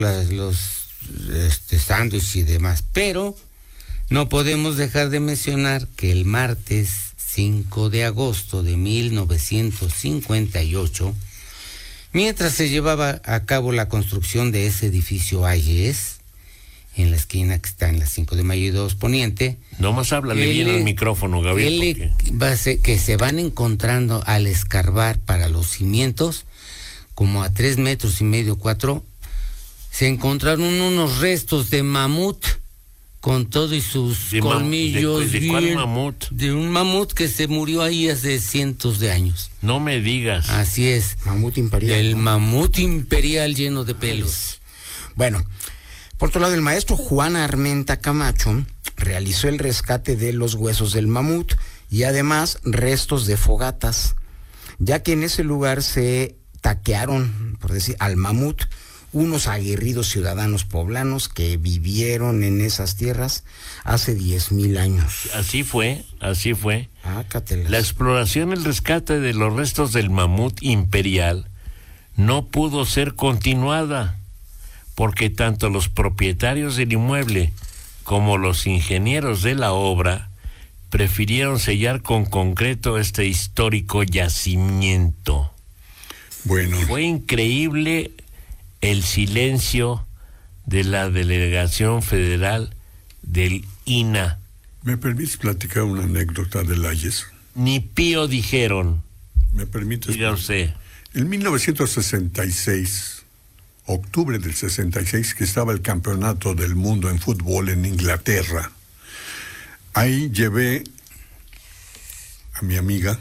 los sándwiches y demás, pero no podemos dejar de mencionar que el martes 5 de agosto de 1958, mientras se llevaba a cabo la construcción de ese edificio Hayes, en la esquina que está en la 5 de Mayo y 2 Poniente. Nomás háblale bien al micrófono, Gabriel. Que se van encontrando al escarbar para los cimientos, como a 3 metros y medio, 4, se encontraron unos restos de mamut, con todo y sus colmillos. ¿De cuál mamut? De un mamut que se murió ahí hace cientos de años. No me digas. Así es. Mamut imperial. El mamut imperial lleno de pelos. Bueno, por otro lado, el maestro Juan Armenta Camacho realizó el rescate de los huesos del mamut y además restos de fogatas, ya que en ese lugar se taquearon, por decir, al mamut unos aguerridos ciudadanos poblanos que vivieron en esas tierras hace 10,000 años. Así fue. Ácatelas. La exploración y el rescate de los restos del mamut imperial no pudo ser continuada, porque tanto los propietarios del inmueble como los ingenieros de la obra prefirieron sellar con concreto este histórico yacimiento. Bueno. Fue increíble el silencio de la delegación federal del INAH. ¿Me permites platicar una anécdota del Hayes? Ni pío dijeron. ¿Me permites? Diga usted. En 1966, octubre del 66, que estaba el campeonato del mundo en fútbol en Inglaterra, ahí llevé a mi amiga,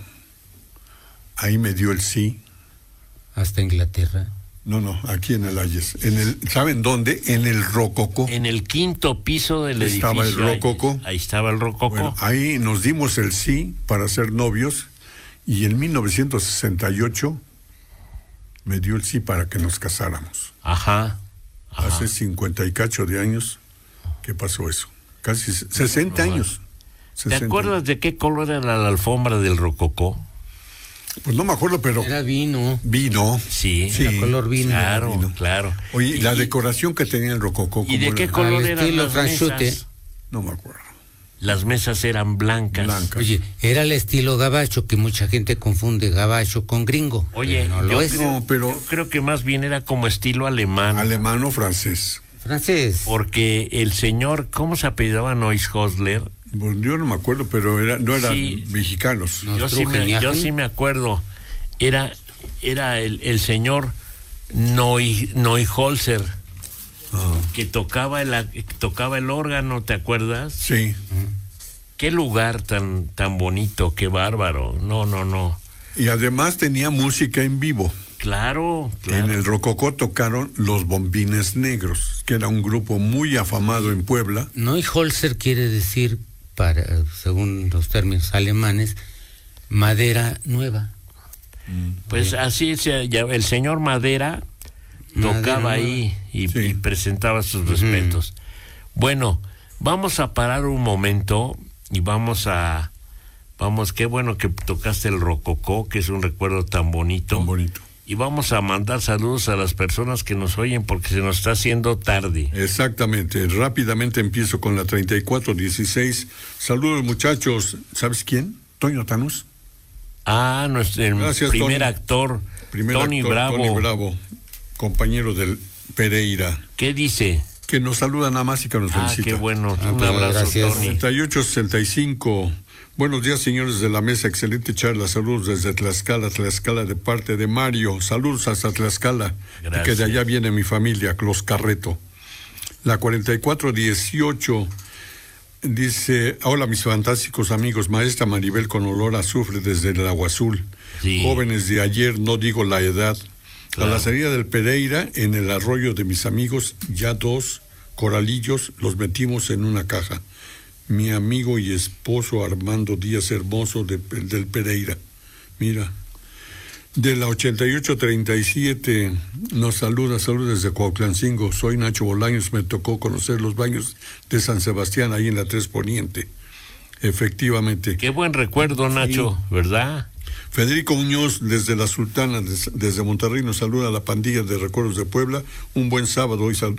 ahí me dio el sí. ¿Hasta Inglaterra? No, aquí en el Hayes. ¿Saben dónde? En el Rococó. En el 5º piso del edificio. Estaba el Rococó. Ahí estaba el Rococó. Bueno, ahí nos dimos el sí para ser novios, y en 1968 me dio el sí para que nos casáramos. Ajá. Hace 50 y cacho de años que pasó eso. Casi 60 años. 60. ¿Te acuerdas de qué color era la alfombra del Rococó? Pues no me acuerdo, pero... Era vino. Vino. Sí. Era color vino. Claro, vino. Claro. Oye, la decoración que tenía el Rococó... ¿Y de qué color eran las franchute? mesas? No me acuerdo. Las mesas eran blancas. Oye, era el estilo gabacho, que mucha gente confunde gabacho con gringo. Oye, no lo es. No, pero... Yo creo que más bien era como estilo alemán. Alemán o francés. Francés. Porque el señor, ¿cómo se apellidaba Neushosler? Pues yo no me acuerdo, pero no eran Sí. mexicanos. No. Yo sí me acuerdo. Era el señor Neuholzer, que tocaba el órgano, ¿te acuerdas? Sí. Qué lugar tan bonito, qué bárbaro. No. Y además tenía música en vivo. Claro. En el Rococó tocaron Los Bombines Negros, que era un grupo muy afamado en Puebla. Neuholzer quiere decir, según los términos alemanes, madera nueva. Pues así el señor Madera tocaba ahí y presentaba sus respetos. Bueno, vamos a parar un momento y qué bueno que tocaste el Rococó, que es un recuerdo tan bonito. Y vamos a mandar saludos a las personas que nos oyen, porque se nos está haciendo tarde. Exactamente. Rápidamente empiezo con la 3416. Saludos, muchachos. ¿Sabes quién? Toño Tanús. Nuestro primer actor, Tony Bravo, compañero del Pereira. ¿Qué dice? Que nos saluda nada más y que nos felicita. Qué bueno, un abrazo, gracias. Tony. 3865. Buenos días, señores de la mesa, excelente charla, saludos desde Tlaxcala, de parte de Mario, saludos hasta Tlaxcala, gracias. Y que de allá viene mi familia, Los Carreto. La 4418 dice: hola mis fantásticos amigos, maestra Maribel con olor a azufre desde el Agua Azul, sí. Jóvenes de ayer, no digo la edad, claro. A la salida del Pereira, en el arroyo de mis amigos, ya 2 coralillos los metimos en una caja. Mi amigo y esposo Armando Díaz Hermoso del Pereira. Mira. De la 8837 nos saludos desde Cuautlancingo. Soy Nacho Bolaños, me tocó conocer los baños de San Sebastián ahí en la 3 Poniente. Efectivamente. Qué buen recuerdo, Nacho, ¿verdad? Federico Muñoz, desde La Sultana, desde Monterrey, nos saluda a la pandilla de Recuerdos de Puebla. Un buen sábado